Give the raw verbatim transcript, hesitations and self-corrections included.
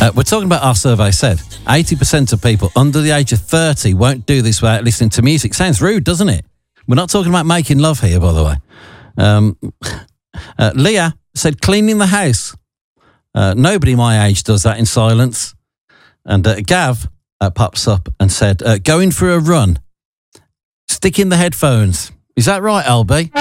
Uh, we're talking about our survey said eighty percent of people under the age of thirty won't do this without listening to music. Sounds rude, doesn't it? We're not talking about making love here, by the way. Um, uh, Leah said cleaning the house. Uh, nobody my age does that in silence. And uh, Gav uh, pops up and said, uh, going for a run. Stick in the headphones. Is that right, L B?